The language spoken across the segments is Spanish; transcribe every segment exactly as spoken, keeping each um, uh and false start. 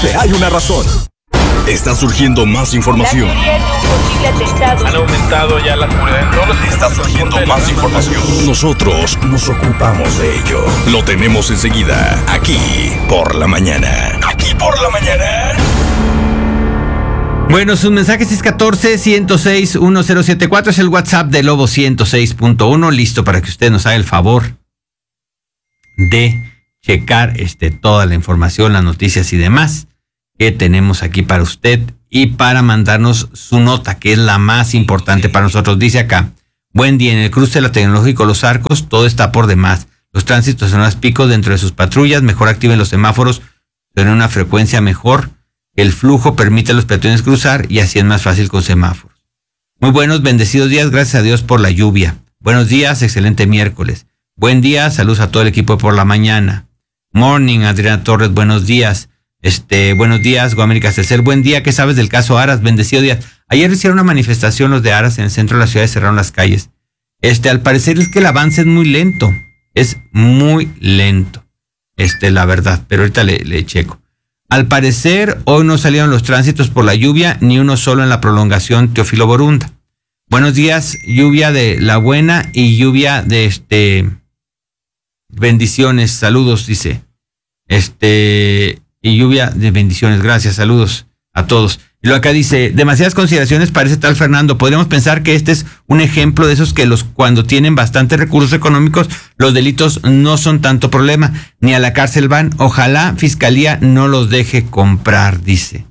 Siempre hay una razón. Está surgiendo más información. Han aumentado ya la seguridad en todos. Está surgiendo más información. Nosotros nos ocupamos de ello. Lo tenemos enseguida, aquí por la mañana. Aquí por la mañana. Bueno, sus mensajes seis uno cuatro, uno cero seis, uno cero siete cuatro es el WhatsApp de Lobo ciento seis punto uno, listo para que usted nos haga el favor de checar este, toda la información, las noticias y demás que tenemos aquí para usted y para mandarnos su nota, que es la más importante para nosotros. Dice acá, buen día, en el cruce de la Tecnológico Los Arcos todo está por demás. Los tránsitos son más picos dentro de sus patrullas, mejor activen los semáforos, tienen una frecuencia mejor. El flujo permite a los peatones cruzar y así es más fácil con semáforos. Muy buenos, bendecidos días, gracias a Dios por la lluvia. Buenos días, excelente miércoles. Buen día, saludos a todo el equipo de Por la Mañana. Morning, Adriana Torres, buenos días. Este, buenos días, Goamérica Celcer, buen día, ¿qué sabes del caso Aras? Bendecido día. Ayer hicieron una manifestación los de Aras en el centro de la ciudad y cerraron las calles. Este, al parecer es que el avance es muy lento, es muy lento, este, la verdad, pero ahorita le, le checo. Al parecer, hoy no salieron los tránsitos por la lluvia, ni uno solo en la prolongación Teófilo Borunda. Buenos días, lluvia de la buena y lluvia de este... bendiciones, saludos, dice. Este... y lluvia de bendiciones, gracias, saludos a todos. Y lo acá dice, demasiadas consideraciones parece tal Fernando. Podríamos pensar que este es un ejemplo de esos que los cuando tienen bastantes recursos económicos, los delitos no son tanto problema, ni a la cárcel van. Ojalá Fiscalía no los deje comprar, dice.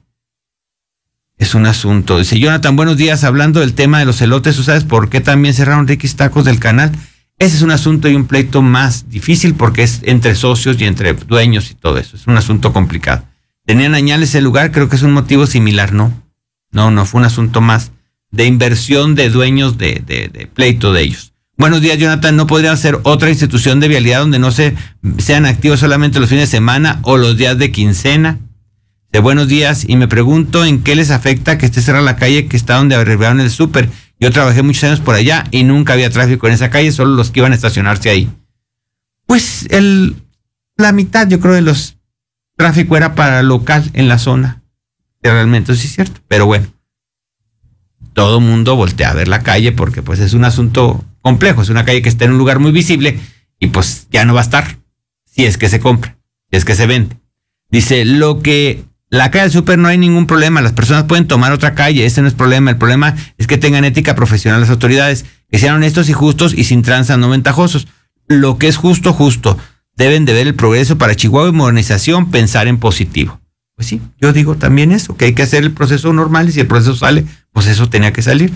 Es un asunto. Dice Jonathan, buenos días, hablando del tema de los elotes, ¿tú sabes por qué también cerraron Riquis Tacos del canal? Ese es un asunto y un pleito más difícil porque es entre socios y entre dueños y todo eso. Es un asunto complicado. Tenían añales el lugar, creo que es un motivo similar, ¿no? No, no, fue un asunto más de inversión de dueños de, de, de pleito de ellos. Buenos días, Jonathan, ¿no podría ser otra institución de vialidad donde no se sean activos solamente los fines de semana o los días de quincena? De buenos días, y me pregunto en qué les afecta que esté cerrada la calle que está donde arreglaron el súper. Yo trabajé muchos años por allá y nunca había tráfico en esa calle, solo los que iban a estacionarse ahí. Pues el la mitad, yo creo, de los tráfico era para local en la zona. Realmente sí es cierto, pero bueno. Todo mundo voltea a ver la calle porque pues es un asunto complejo, es una calle que está en un lugar muy visible y pues ya no va a estar si es que se compra, si es que se vende. Dice, lo que la calle del súper no hay ningún problema, las personas pueden tomar otra calle, ese no es problema, el problema es que tengan ética profesional las autoridades, que sean honestos y justos y sin tranzas no ventajosos. Lo que es justo, justo. Deben de ver el progreso para Chihuahua y modernización, pensar en positivo. Pues sí, yo digo también eso, que hay que hacer el proceso normal y si el proceso sale, pues eso tenía que salir.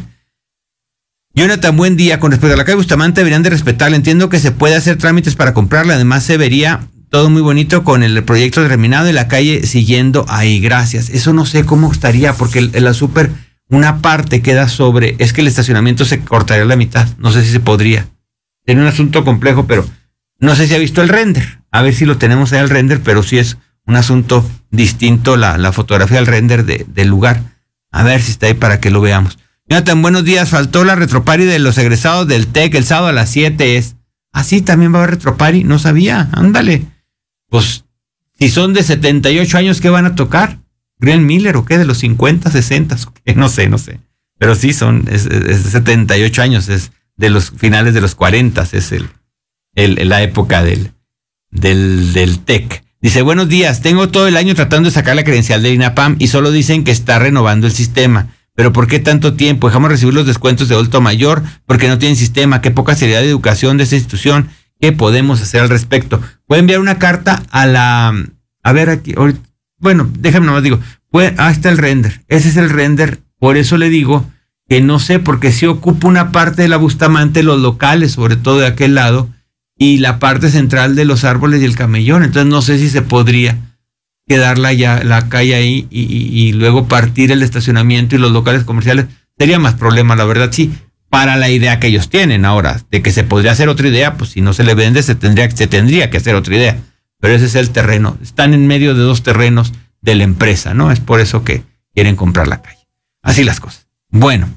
Jonathan, buen día. Con respecto a la calle Bustamante, deberían de respetarla. Entiendo que se puede hacer trámites para comprarla. Además, se vería todo muy bonito con el proyecto terminado y la calle siguiendo ahí. Gracias. Eso no sé cómo estaría, porque el, el súper, una parte queda sobre... Es que el estacionamiento se cortaría a la mitad. No sé si se podría. Tiene un asunto complejo, pero no sé si ha visto el render. A ver si lo tenemos ahí el render, pero sí es un asunto distinto la, la fotografía del render de, del lugar. A ver si está ahí para que lo veamos. Jonathan, buenos días. Faltó la retropari de los egresados del T E C el sábado a las siete es. Ah, sí, también va a haber retropari. No sabía. Ándale. Pues, si son de setenta y ocho años, ¿qué van a tocar? ¿Glenn Miller o qué? ¿De los cincuenta, sesenta? No sé, no sé. Pero sí, son, es, es de setenta y ocho años. Es de los finales de los cuarenta. Es el, el, la época del, del, del T E C. Dice, buenos días. Tengo todo el año tratando de sacar la credencial del INAPAM y solo dicen que está renovando el sistema. ¿Pero por qué tanto tiempo? Dejamos recibir los descuentos de adulto mayor porque no tienen sistema. Qué poca seriedad de educación de esta institución. ¿Qué podemos hacer al respecto? Puede enviar una carta a la... A ver aquí. Ahorita, bueno, déjame nomás digo. Puede, ah, está el render. Ese es el render. Por eso le digo que no sé, porque sí ocupa una parte de la Bustamante, los locales, sobre todo de aquel lado, y la parte central de los árboles y el camellón. Entonces no sé si se podría quedarla ya la calle ahí y, y, y luego partir el estacionamiento y los locales comerciales. Sería más problema, la verdad, sí, para la idea que ellos tienen ahora, de que se podría hacer otra idea, pues si no se le vende, se tendría, se tendría que hacer otra idea. Pero ese es el terreno. Están en medio de dos terrenos de la empresa, ¿no? Es por eso que quieren comprar la calle. Así las cosas. Bueno,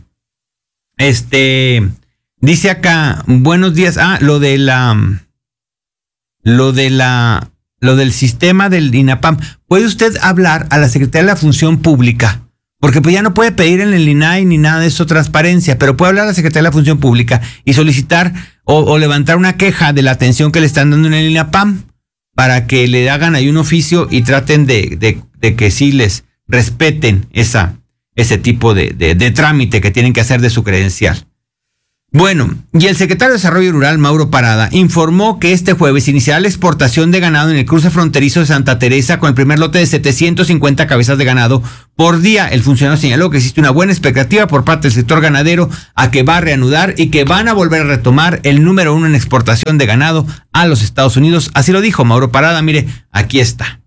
este, dice acá, buenos días. Ah, lo de la, lo de la, lo del sistema del INAPAM. puede usted hablar a la Secretaría de la Función Pública, porque pues ya no puede pedir en el I N A I ni nada de eso transparencia, pero puede hablar a la Secretaría de la Función Pública y solicitar o, o levantar una queja de la atención que le están dando en el INAPAM para que le hagan ahí un oficio y traten de, de, de que sí les respeten esa, ese tipo de, de, de trámite que tienen que hacer de su credencial. Bueno, y el secretario de Desarrollo Rural, Mauro Parada, informó que este jueves iniciará la exportación de ganado en el cruce fronterizo de Santa Teresa con el primer lote de setecientas cincuenta cabezas de ganado por día. El funcionario señaló que existe una buena expectativa por parte del sector ganadero a que va a reanudar y que van a volver a retomar el número uno en exportación de ganado a los Estados Unidos. Así lo dijo Mauro Parada. Mire, aquí está.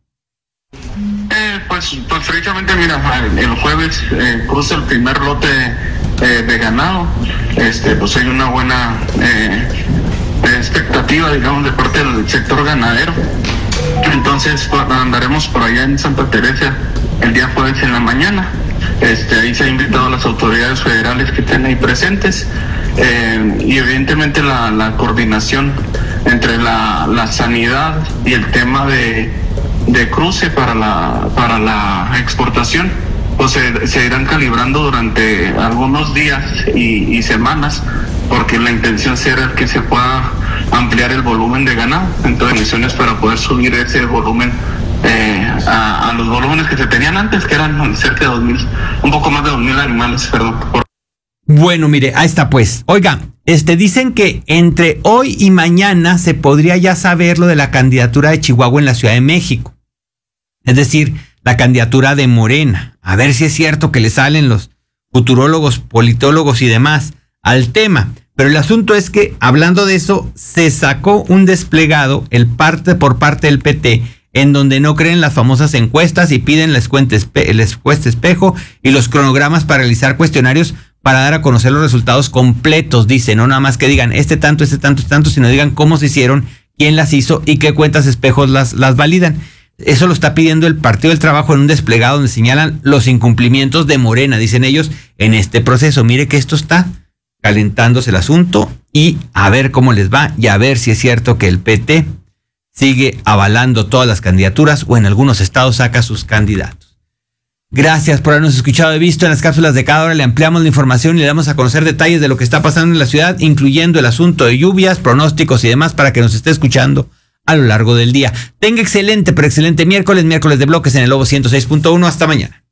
Eh, pues, pues precisamente, mira, el jueves eh, cruza el primer lote eh, de ganado. Este, pues hay una buena eh, expectativa, digamos, de parte del sector ganadero. Entonces pues, andaremos por allá en Santa Teresa el día jueves en la mañana. Este, ahí se ha invitado a las autoridades federales que estén ahí presentes eh, y evidentemente la, la coordinación entre la, la sanidad y el tema de, de cruce para la, para la exportación. Pues se, se irán calibrando durante algunos días y, y semanas, porque la intención será que se pueda ampliar el volumen de ganado. Entonces, misiones para poder subir ese volumen eh, a, a los volúmenes que se tenían antes, que eran cerca de dos mil, un poco más de dos mil animales, perdón. Por... Bueno, mire, ahí está pues. Oiga, este, dicen que entre hoy y mañana se podría ya saber lo de la candidatura de Chihuahua en la Ciudad de México. Es decir, la candidatura de Morena. A ver si es cierto que le salen los futurólogos, politólogos y demás al tema. Pero el asunto es que, hablando de eso, se sacó un desplegado el parte por parte del P T, en donde no creen las famosas encuestas y piden la encuesta espejo y los cronogramas para realizar cuestionarios para dar a conocer los resultados completos, dice. No nada más que digan este tanto, este tanto, este tanto, sino digan cómo se hicieron, quién las hizo y qué cuentas espejos las, las validan. Eso lo está pidiendo el Partido del Trabajo en un desplegado donde señalan los incumplimientos de Morena, dicen ellos, en este proceso. Mire que esto está calentándose el asunto y a ver cómo les va y a ver si es cierto que el P T sigue avalando todas las candidaturas o en algunos estados saca sus candidatos. Gracias por habernos escuchado y visto. En las cápsulas de cada hora le ampliamos la información y le damos a conocer detalles de lo que está pasando en la ciudad, incluyendo el asunto de lluvias, pronósticos y demás para que nos esté escuchando a lo largo del día. Tenga excelente, pero excelente miércoles, miércoles de bloques en el Lobo ciento seis punto uno. Hasta mañana.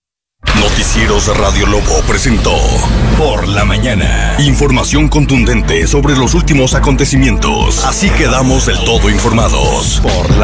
Noticieros Radio Lobo presentó Por la Mañana. Información contundente sobre los últimos acontecimientos. Así quedamos del todo informados. Por la